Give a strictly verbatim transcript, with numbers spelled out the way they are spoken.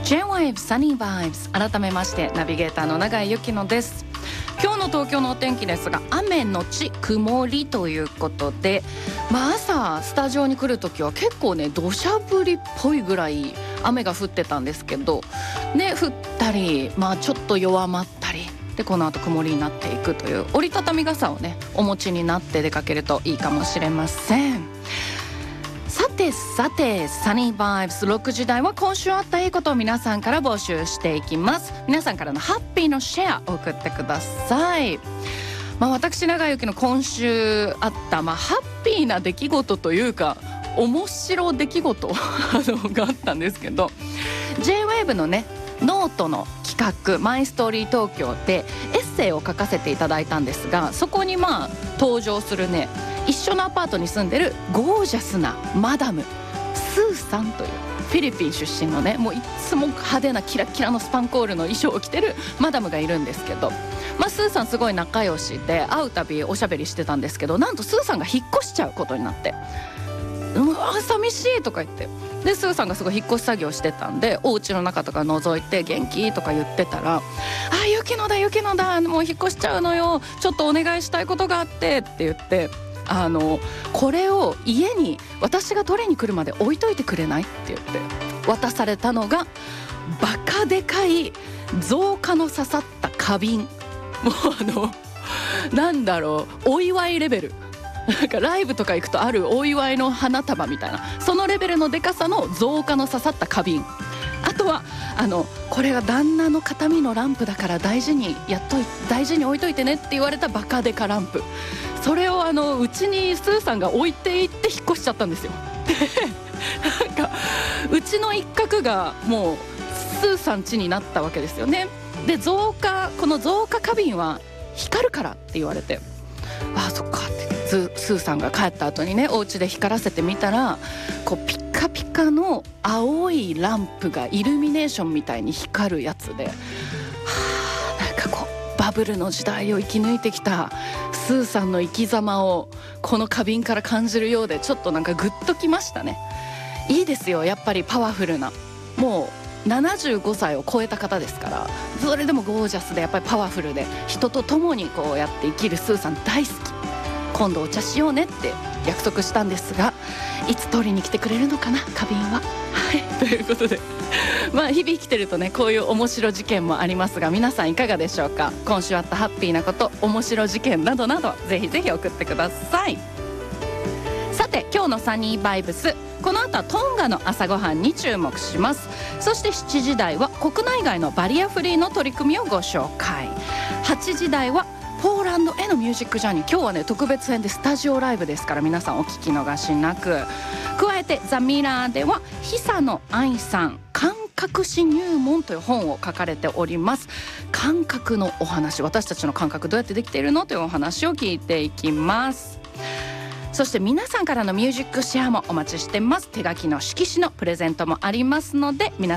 ジェイワイブ Sunny Vibes、 改めましてナビゲーターの永井由紀乃です。今日の東京のお天気ですが、雨のち曇りということで、まあ、朝スタジオに来るときは結構ね土砂降りっぽいぐらい雨が降ってたんですけどね、降ったり、まあ、ちょっと弱まったりで、この後曇りになっていくという、折りたたみ傘をねお持ちになって出かけるといいかもしれません。さてさて、サニーバイブスろくじ台は今週あったいいことを皆さんから募集していきます。皆さんからのハッピーのシェアを送ってください。まあ、私永井由紀の今週あった、まあ、ハッピーな出来事というか面白出来事があったんですけど、 ジェイウェーブ のねノートの企画マイストーリー東京でエッセイを書かせていただいたんですが、そこにまあ登場するね、一緒のアパートに住んでるゴージャスなマダムスーさんというフィリピン出身のね、もういつも派手なキラキラのスパンコールの衣装を着てるマダムがいるんですけど、まあ、スーさんすごい仲良しで会うたびおしゃべりしてたんですけど、なんとスーさんが引っ越しちゃうことになって、うわ寂しいとか言って、でスーさんがすごい引っ越し作業してたんで、お家の中とか覗いて元気とか言ってたら、あゆきのだゆきのだもう引っ越しちゃうのよ、ちょっとお願いしたいことがあってって言って、あのこれを家に私が取りに来るまで置いといてくれないって言って渡されたのがバカでかい造花の刺さった花瓶。もうあのなんだろう、お祝いレベル、なんかライブとか行くとあるお祝いの花束みたいな、そのレベルのでかさの造花の刺さった花瓶。あとはあのこれが旦那の形見のランプだから大事にやっとい大事に置いといてねって言われたバカデカランプ、それをあのうちにスーさんが置いていって引っ越しちゃったんですよ。でなんかうちの一角がもうスーさん家になったわけですよね。で造花この造花花瓶は光るからって言われて、ああそっかってスーさんが帰った後にねお家で光らせてみたら、こうピッカピカの青いランプがイルミネーションみたいに光るやつで、はあなんかこうバブルの時代を生き抜いてきたスーさんの生き様をこの花瓶から感じるようで、ちょっとなんかグッときましたね。いいですよ、やっぱりパワフルな、もうななじゅうごさいを超えた方ですから、それでもゴージャスでやっぱりパワフルで人と共にこうやって生きるスーさん大好き。今度お茶しようねって約束したんですが、いつ取りに来てくれるのかな花瓶は。はいということでまあ日々生きてるとねこういう面白事件もありますが、皆さんいかがでしょうか。今週あったハッピーなこと、面白事件などなどぜひぜひ送ってください。さて今日のサニーバイブス、この後はトンガの朝ごはんに注目します。そしてしちじ台は国内外のバリアフリーの取り組みをご紹介。はちじ台はポーランドへのミュージックジャーニー、今日はね特別編でスタジオライブですから、皆さんお聞き逃しなく。加えてザ・ミラーでは久野愛さん感覚史入門という本を書かれております。感覚のお話、私たちの感覚どうやってできているのというお話を聞いていきます。そして皆さんからのミュージックシェアもお待ちしてます。手書きの色紙のプレゼントもありますので、皆